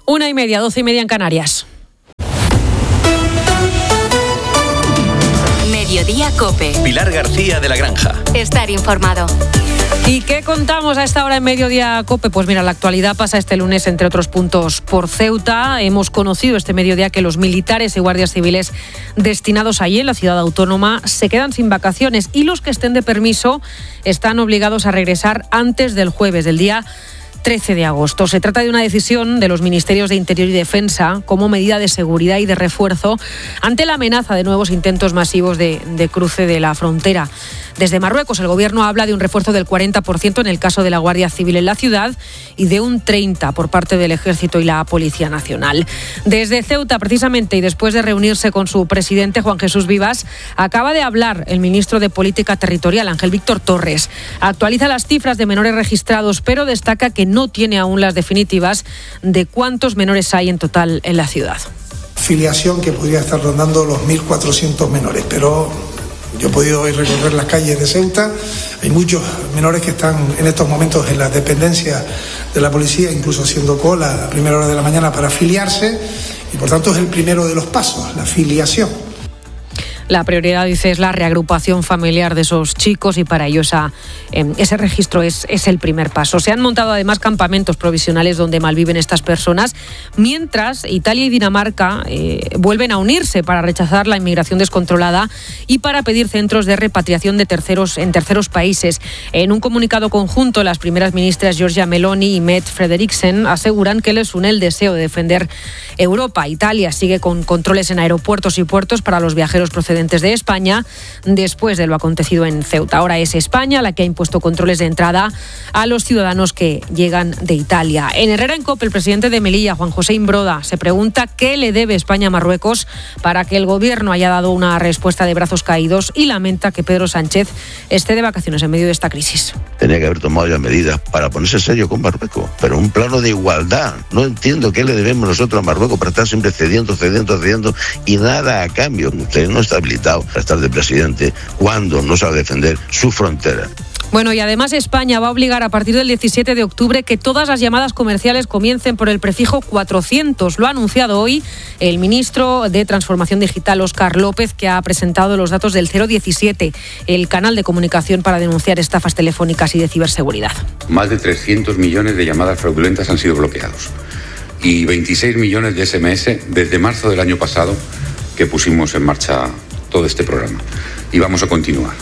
1:30, 12:30 en Canarias. Mediodía COPE. Pilar García de la Granja. Estar informado. ¿Y qué contamos a esta hora en Mediodía COPE? Pues mira, la actualidad pasa este lunes, entre otros puntos, por Ceuta. Hemos conocido este mediodía que los militares y guardias civiles destinados allí en la ciudad autónoma se quedan sin vacaciones y los que estén de permiso están obligados a regresar antes del jueves, del día 13 de agosto. Se trata de una decisión de los Ministerios de Interior y Defensa como medida de seguridad y de refuerzo ante la amenaza de nuevos intentos masivos de cruce de la frontera. Desde Marruecos, el Gobierno habla de un refuerzo del 40% en el caso de la Guardia Civil en la ciudad y de un 30% por parte del Ejército y la Policía Nacional. Desde Ceuta, precisamente, y después de reunirse con su presidente, Juan Jesús Vivas, acaba de hablar el ministro de Política Territorial, Ángel Víctor Torres. Actualiza las cifras de menores registrados, pero destaca que no tiene aún las definitivas de cuántos menores hay en total en la ciudad. Filiación que podría estar rondando los 1.400 menores, pero yo he podido hoy recorrer las calles de Ceuta. Hay muchos menores que están en estos momentos en las dependencias de la policía, incluso haciendo cola a primera hora de la mañana para afiliarse, y por tanto es el primero de los pasos, la filiación. La prioridad, dice, es la reagrupación familiar de esos chicos y para ello ese registro es el primer paso. Se han montado además campamentos provisionales donde malviven estas personas, mientras Italia y Dinamarca vuelven a unirse para rechazar la inmigración descontrolada y para pedir centros de repatriación en terceros países. En un comunicado conjunto, las primeras ministras Giorgia Meloni y Mette Frederiksen aseguran que les une el deseo de defender Europa. Italia sigue con controles en aeropuertos y puertos para los viajeros procedentes de España después de lo acontecido en Ceuta. Ahora es España la que ha impuesto controles de entrada a los ciudadanos que llegan de Italia. En Herrera en COPE, el presidente de Melilla, Juan José Imbroda, se pregunta qué le debe España a Marruecos para que el gobierno haya dado una respuesta de brazos caídos y lamenta que Pedro Sánchez esté de vacaciones en medio de esta crisis. Tenía que haber tomado ya medidas para ponerse serio con Marruecos, pero un plano de igualdad. No entiendo qué le debemos nosotros a Marruecos para estar siempre cediendo y nada a cambio. Usted no está habilitado a estar de presidente cuando no sabe defender su frontera. Bueno, y además España va a obligar a partir del 17 de octubre que todas las llamadas comerciales comiencen por el prefijo 400. Lo ha anunciado hoy el ministro de Transformación Digital, Óscar López, que ha presentado los datos del 017, el canal de comunicación para denunciar estafas telefónicas y de ciberseguridad. Más de 300 millones de llamadas fraudulentas han sido bloqueados y 26 millones de SMS desde marzo del año pasado que pusimos en marcha todo este programa. Y vamos a continuar.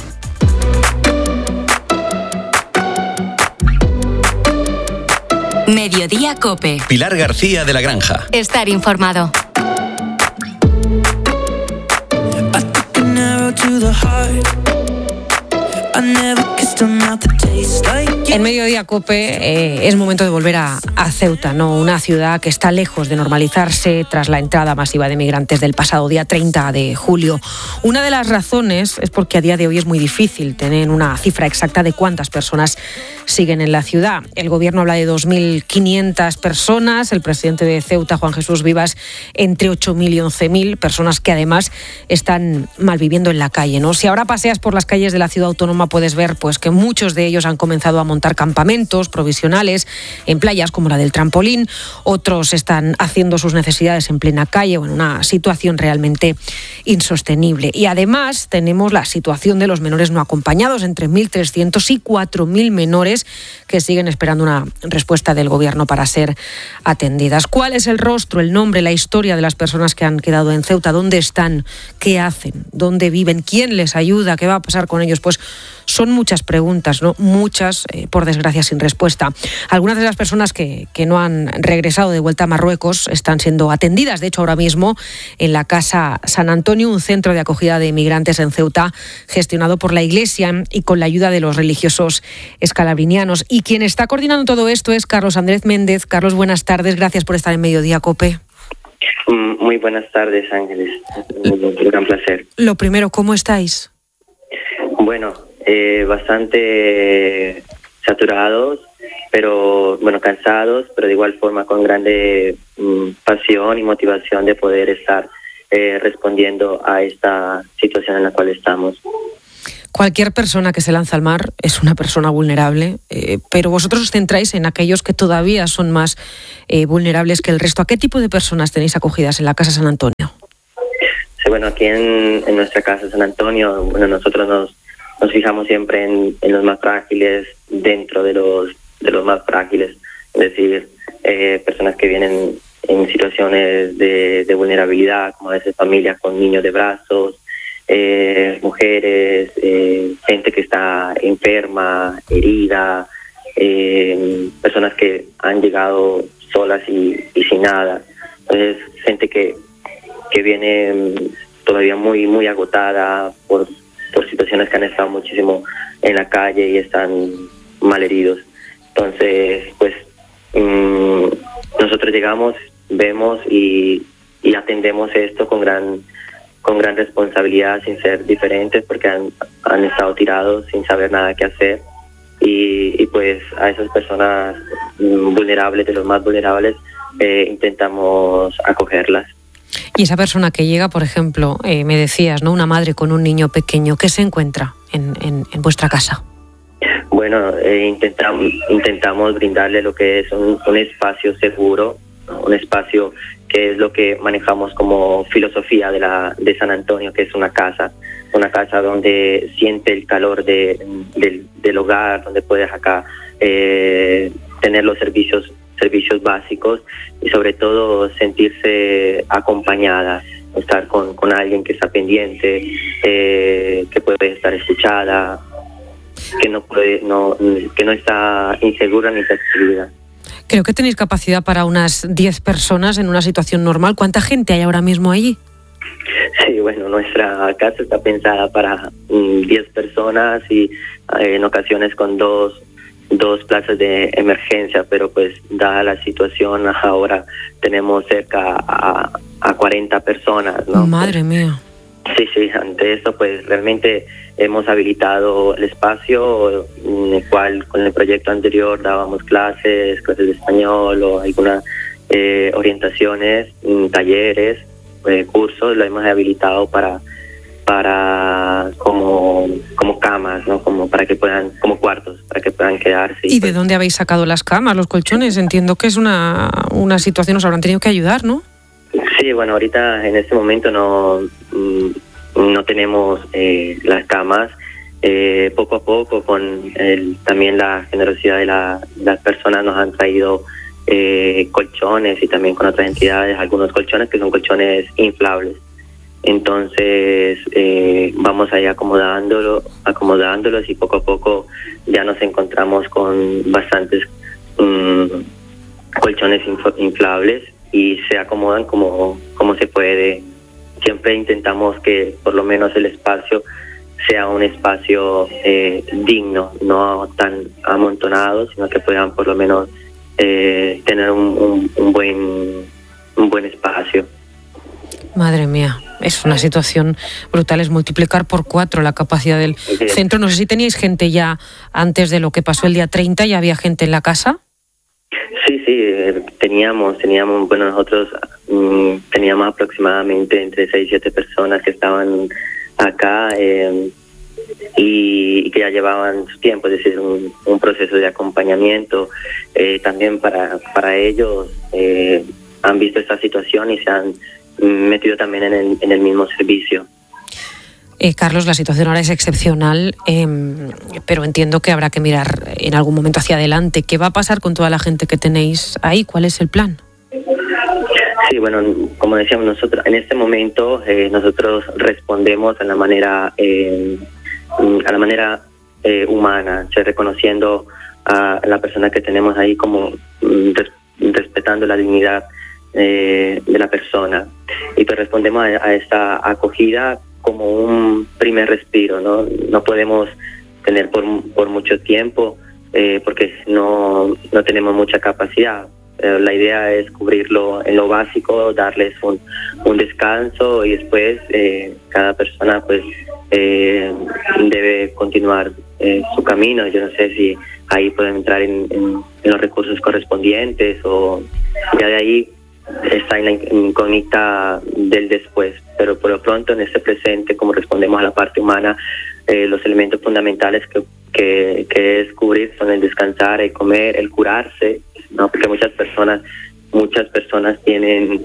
Mediodía COPE. Pilar García de la Granja. Estar informado. En Mediodía COPE es momento de volver a Ceuta, ¿no? Una ciudad que está lejos de normalizarse tras la entrada masiva de migrantes del pasado día 30 de julio. Una de las razones es porque a día de hoy es muy difícil tener una cifra exacta de cuántas personas siguen en la ciudad. El gobierno habla de 2.500 personas, el presidente de Ceuta, Juan Jesús Vivas, entre 8.000 y 11.000 personas que además están malviviendo en la calle, ¿no? Si ahora paseas por las calles de la ciudad autónoma puedes ver pues que muchos de ellos han comenzado a montar campamentos provisionales en playas como la del Trampolín, otros están haciendo sus necesidades en plena calle o en una situación realmente insostenible. Y además tenemos la situación de los menores no acompañados, entre 1.300 y 4.000 menores que siguen esperando una respuesta del gobierno para ser atendidas. ¿Cuál es el rostro, el nombre, la historia de las personas que han quedado en Ceuta? ¿Dónde están? ¿Qué hacen? ¿Dónde viven? ¿Quién les ayuda? ¿Qué va a pasar con ellos? Pues son muchas preguntas, ¿no? Muchas, por desgracia, sin respuesta. Algunas de las personas que no han regresado de vuelta a Marruecos están siendo atendidas, de hecho, ahora mismo en la Casa San Antonio, un centro de acogida de migrantes en Ceuta, gestionado por la Iglesia y con la ayuda de los religiosos escalabrinianos. Y quien está coordinando todo esto es Carlos Andrés Méndez. Carlos, buenas tardes. Gracias por estar en Mediodía COPE. Muy buenas tardes, Ángeles. Un gran placer. Lo primero, ¿cómo estáis? Bueno, bastante saturados, pero cansados, pero de igual forma con grande pasión y motivación de poder estar respondiendo a esta situación en la cual estamos. Cualquier persona que se lanza al mar es una persona vulnerable, pero vosotros os centráis en aquellos que todavía son más vulnerables que el resto. ¿A qué tipo de personas tenéis acogidas en la Casa San Antonio? Sí, bueno, aquí en nuestra Casa San Antonio, bueno, nosotros nos fijamos siempre en los más frágiles dentro de los más frágiles, es decir, personas que vienen en situaciones de vulnerabilidad, como a veces familias con niños de brazos, mujeres, gente que está enferma, herida, personas que han llegado solas y sin nada. Entonces, gente que viene todavía muy muy agotada por situaciones que han estado muchísimo en la calle y están mal heridos. Entonces, pues nosotros llegamos, vemos y atendemos esto con gran responsabilidad, sin ser diferentes, porque han estado tirados sin saber nada qué hacer, y pues a esas personas vulnerables, de los más vulnerables, intentamos acogerlas. Y esa persona que llega, por ejemplo, me decías, ¿no?, una madre con un niño pequeño, ¿qué se encuentra en vuestra casa? Bueno, intentamos brindarle lo que es un espacio seguro, un espacio que es lo que manejamos como filosofía de San Antonio, que es una casa donde siente el calor del hogar, donde puedes acá tener los servicios básicos y sobre todo sentirse acompañada, estar con alguien que está pendiente, que puede estar escuchada, que no está insegura ni excluida. Creo que tenéis capacidad para unas 10 personas en una situación normal. ¿Cuánta gente hay ahora mismo allí? Sí, bueno, nuestra casa está pensada para 10 personas y en ocasiones con dos plazas de emergencia, pero pues dada la situación ahora tenemos cerca a 40 personas, ¿no? Madre mía. Sí, ante esto pues realmente hemos habilitado el espacio en el cual con el proyecto anterior dábamos clases de español o algunas orientaciones, talleres, cursos, lo hemos habilitado para como camas, ¿no? Como para que puedan, como cuartos, para que puedan quedarse. ¿Y de dónde habéis sacado las camas, los colchones? Entiendo que es una situación, os habrán tenido que ayudar, ¿no? Sí, bueno, ahorita en este momento no tenemos las camas. Poco a poco, con también la generosidad de las personas, nos han traído colchones, y también con otras entidades algunos colchones que son colchones inflables. Entonces vamos ahí acomodándolos y poco a poco ya nos encontramos con bastantes colchones inflables y se acomodan como se puede. Siempre intentamos que por lo menos el espacio sea un espacio digno, no tan amontonado, sino que puedan por lo menos tener un buen espacio. Madre mía, es una situación brutal, es multiplicar por 4 la capacidad del centro. No sé si teníais gente ya antes de lo que pasó el día 30, ¿ya había gente en la casa? Sí, teníamos, bueno, nosotros teníamos aproximadamente entre 6 y 7 personas que estaban acá y que ya llevaban su tiempo, es decir, un proceso de acompañamiento. También para ellos han visto esta situación y se han metido también en el mismo servicio. Carlos, la situación ahora es excepcional, pero entiendo que habrá que mirar en algún momento hacia adelante. ¿Qué va a pasar con toda la gente que tenéis ahí? ¿Cuál es el plan? Sí, bueno, como decíamos nosotros, en este momento nosotros respondemos a la manera humana, reconociendo a la persona que tenemos ahí como respetando la dignidad de la persona, y pues respondemos a esta acogida como un primer respiro, ¿no? No podemos tener por mucho tiempo porque no tenemos mucha capacidad. La idea es cubrirlo en lo básico, darles un descanso, y después cada persona pues debe continuar su camino. Yo no sé si ahí pueden entrar en los recursos correspondientes, o ya de ahí está en la incógnita del después, pero por lo pronto en este presente, como respondemos a la parte humana, los elementos fundamentales que descubrir son el descansar, el comer, el curarse, ¿no? Porque muchas personas tienen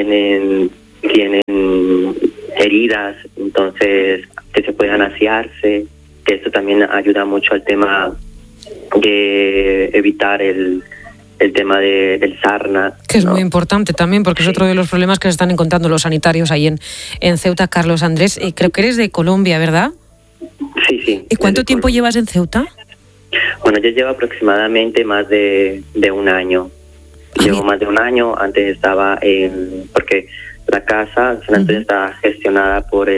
heridas, entonces que se puedan asearse, que esto también ayuda mucho al tema de evitar el tema del sarna. Que es, ¿no?, muy importante también, porque es otro de los problemas que se están encontrando los sanitarios ahí en Ceuta. Carlos Andrés, creo que eres de Colombia, ¿verdad? Sí. ¿Y cuánto tiempo llevas en Ceuta? Bueno, yo llevo aproximadamente más de un año. Llevo más de un año. Antes estaba porque la casa San Antonio está gestionada por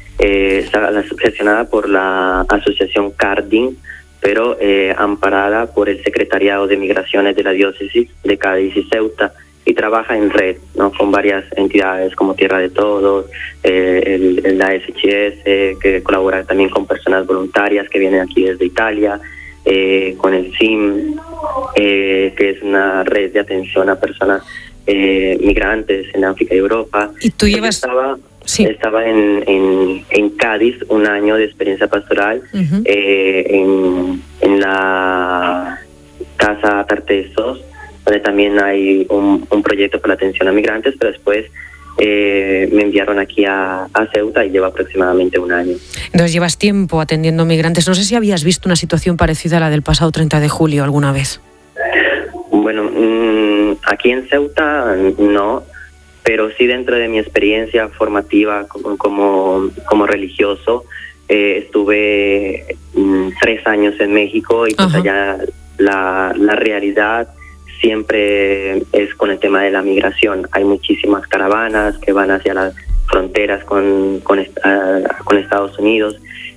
la asociación Cardin, pero amparada por el Secretariado de Migraciones de la Diócesis de Cádiz y Ceuta, y trabaja en red, ¿no?, con varias entidades como Tierra de Todos, la SHS, que colabora también con personas voluntarias que vienen aquí desde Italia, con el CIM, que es una red de atención a personas migrantes en África y Europa. ¿Y tú llevas...? Estaba en Cádiz, un año de experiencia pastoral, en la Casa Tartesos, donde también hay un proyecto para la atención a migrantes, pero después me enviaron aquí a Ceuta y llevo aproximadamente un año. Entonces llevas tiempo atendiendo migrantes. No sé si habías visto una situación parecida a la del pasado 30 de julio alguna vez. Bueno, aquí en Ceuta no, pero sí dentro de mi experiencia formativa como religioso, estuve 3 años en México y pues allá la realidad siempre es con el tema de la migración. Hay muchísimas caravanas que van hacia las fronteras con Estados Unidos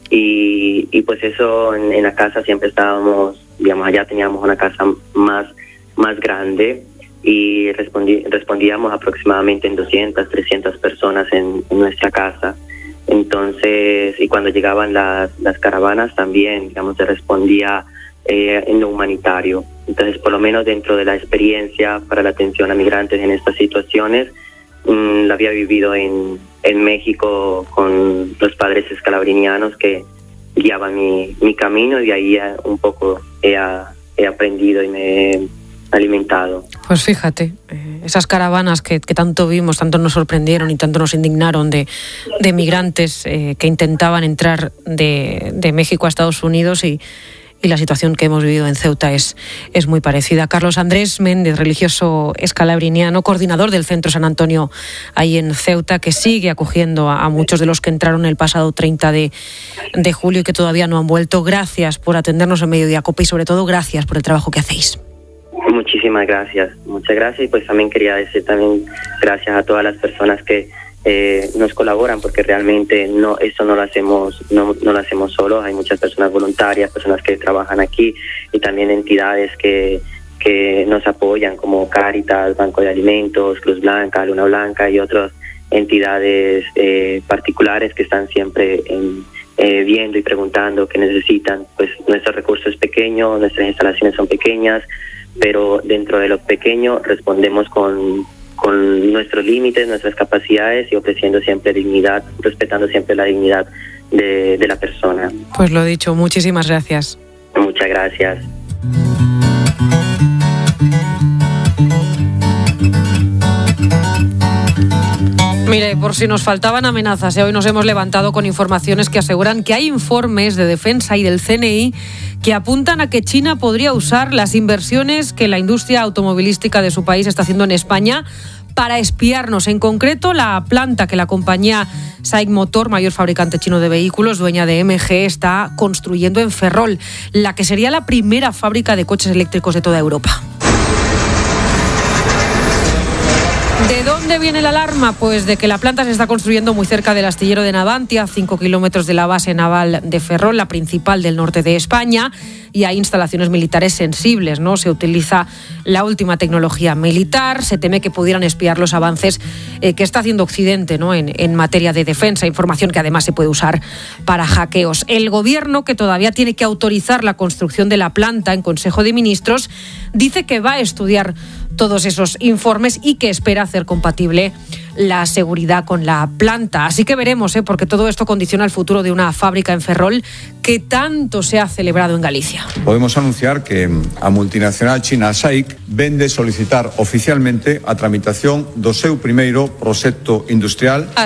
y pues eso en la casa siempre estábamos, digamos, allá teníamos una casa más grande y respondíamos aproximadamente en 200, 300 personas en nuestra casa. Entonces, y cuando llegaban las caravanas también, digamos, se respondía en lo humanitario. Entonces, por lo menos dentro de la experiencia para la atención a migrantes en estas situaciones, la había vivido en México con los padres escalabrinianos que guiaban mi camino, y de ahí un poco he aprendido y me he alimentado. Pues fíjate, esas caravanas que tanto vimos, tanto nos sorprendieron y tanto nos indignaron de migrantes que intentaban entrar de México a Estados Unidos, y la situación que hemos vivido en Ceuta es muy parecida. Carlos Andrés Méndez, religioso escalabriniano, coordinador del Centro San Antonio ahí en Ceuta, que sigue acogiendo a muchos de los que entraron el pasado 30 de julio y que todavía no han vuelto. Gracias por atendernos en Mediodía Cope y sobre todo gracias por el trabajo que hacéis. Muchísimas gracias, muchas gracias, y pues también quería decir gracias a todas las personas que nos colaboran, porque realmente eso no lo hacemos solos. Hay muchas personas voluntarias, personas que trabajan aquí, y también entidades que nos apoyan, como Cáritas, Banco de Alimentos, Cruz Blanca, Luna Blanca y otras entidades particulares que están siempre viendo y preguntando qué necesitan. Pues nuestro recurso es pequeño, nuestras instalaciones son pequeñas, pero dentro de lo pequeño respondemos con nuestros límites, nuestras capacidades, y ofreciendo siempre dignidad, respetando siempre la dignidad de la persona. Pues lo dicho, muchísimas gracias. Muchas gracias. Mire, por si nos faltaban amenazas, hoy nos hemos levantado con informaciones que aseguran que hay informes de Defensa y del CNI que apuntan a que China podría usar las inversiones que la industria automovilística de su país está haciendo en España para espiarnos. En concreto, la planta que la compañía SAIC Motor, mayor fabricante chino de vehículos, dueña de MG, está construyendo en Ferrol, la que sería la primera fábrica de coches eléctricos de toda Europa. ¿De dónde viene la alarma? Pues de que la planta se está construyendo muy cerca del astillero de Navantia, a 5 kilómetros de la base naval de Ferrol, la principal del norte de España, y hay instalaciones militares sensibles, ¿no? Se utiliza la última tecnología militar, se teme que pudieran espiar los avances que está haciendo Occidente, ¿no?, en materia de defensa, información que además se puede usar para hackeos. El gobierno, que todavía tiene que autorizar la construcción de la planta en Consejo de Ministros, dice que va a estudiar todos esos informes y que espera hacer compatible la seguridad con la planta. Así que veremos, porque todo esto condiciona el futuro de una fábrica en Ferrol que tanto se ha celebrado en Galicia. Podemos anunciar que a multinacional china SAIC vende solicitar oficialmente a tramitación do seu primeiro proxecto industrial.